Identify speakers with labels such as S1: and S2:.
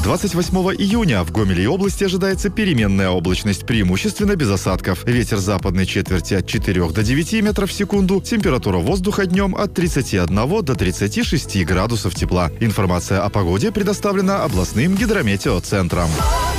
S1: 28 июня в Гомеле и области ожидается переменная облачность, преимущественно без осадков. Ветер западной четверти от 4 до 9 метров в секунду. Температура воздуха днем от 31 до 36 градусов тепла. Информация о погоде предоставлена областным гидрометеоцентром.